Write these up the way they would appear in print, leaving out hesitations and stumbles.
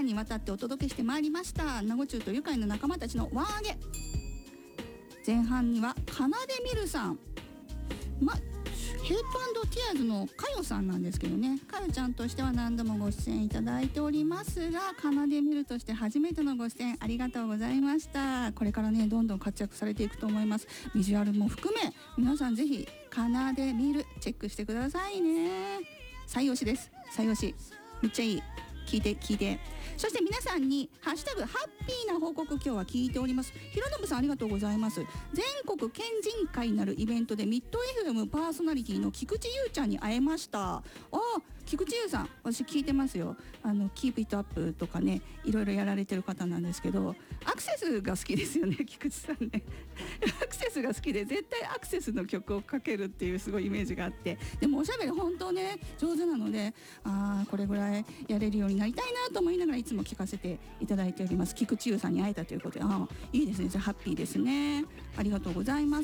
にわたってお届けしてまいりました名護中と愉快な仲間たちのワーゲ。前半にはかなでみるさん、ヘッド&ティアーズのかよさんなんですけどね、かよちゃんとしては何度もご出演いただいておりますが、かなでみるとして初めてのご出演ありがとうございました。これからねどんどん活躍されていくと思います。ビジュアルも含め皆さんぜひかなでみるチェックしてくださいね。採用しです。採用しめっちゃいい。聞いて。そして皆さんにハッシュタグハッピーな報告今日は聞いております。ひろのぶさんありがとうございます。全国県人会なるイベントでミッド FM パーソナリティの菊池優ちゃんに会えました。菊池優さん私聞いてますよ。キープイットアップとかねいろいろやられてる方なんですけど、アクセスが好きですよね菊池さんねアクセスが好きで絶対アクセスの曲をかけるっていうすごいイメージがあって、でもおしゃべり本当ね上手なのでこれぐらいやれるようになりたいなと思いながらいつも聞かせていただいております。菊池優さんに会えたということでいいですね。じゃあハッピーですね。ありがとうございます。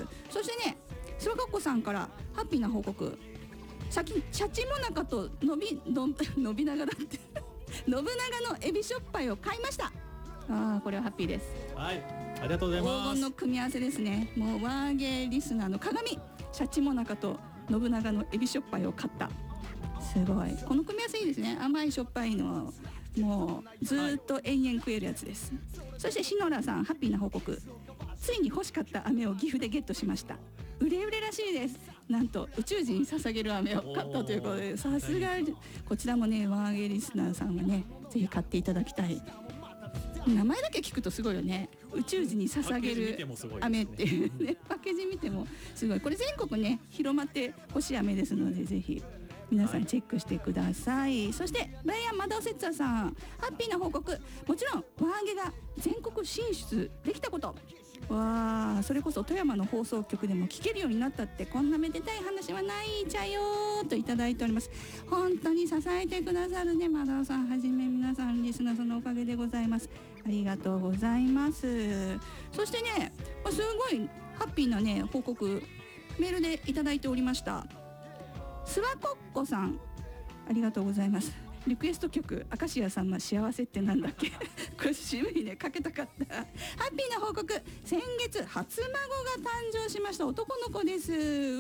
そしてね諏訪かっこさんからハッピーな報告、シャチモナカと伸び長だって信長のエビしょっぱいを買いました。これはハッピーです。 はい、ありがとうございます。 黄金の組み合わせですね。もうワーゲーリスナーの鏡、シャチモナカと信長のエビしょっぱいを買った。すごいこの組み合わせいいですね。甘いしょっぱいのもうずっと延々食えるやつです、そして篠原さんハッピーな報告、ついに欲しかった飴を岐阜でゲットしました。売れ売れらしいです。なんと宇宙人に捧げる飴を買ったということで、さすがこちらもねワーゲーリスナーさんはねぜひ買っていただきたい。名前だけ聞くとすごいよね。宇宙人に捧げる飴っていうねパッケージ見てもすごい。これ全国ね広まってほしい飴ですのでぜひ皆さんチェックしてください、そしてブライアン・マダオセッツァさんハッピーな報告、もちろんワーゲが全国進出できたこと、それこそ富山の放送局でも聞けるようになったってこんなめでたい話はないじゃよといただいております。本当に支えてくださるねマダオさんはじめ皆さんリスナーさんのおかげでございます。ありがとうございます。そしてねすごいハッピーなね報告メールでいただいておりました。諏訪こっこさんありがとうございます。リクエスト曲明石家さんま幸せってなんだっけこれ渋いねかけたかった。ハッピーな報告、先月初孫が誕生しました。男の子です。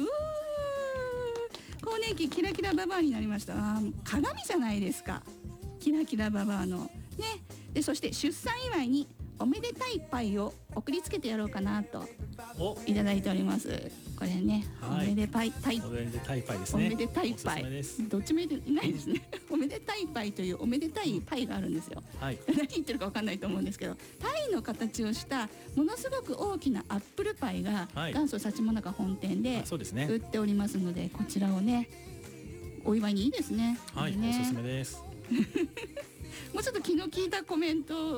更年期キラキラババアになりました。鏡じゃないですかキラキラババアのね。でそして出産祝いにおめでたいパイを送りつけてやろうかなといただいております。これね、おめでたいパイ、 おめでたいパイですね。 おめでたいパイ、どっちもいないですねおめでたいパイというおめでたいパイがあるんですよ、何言ってるか分かんないと思うんですけど、パイの形をしたものすごく大きなアップルパイが元祖幸もなか本店で売っておりますので、こちらをねお祝いにいいですね。 はい、おすすめですもうちょっと気の利いたコメント